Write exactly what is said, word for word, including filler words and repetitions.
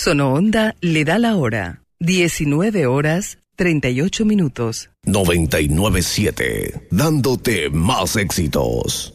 Sonoonda le da la hora. diecinueve horas, treinta y ocho minutos. noventa y nueve punto siete, dándote más éxitos.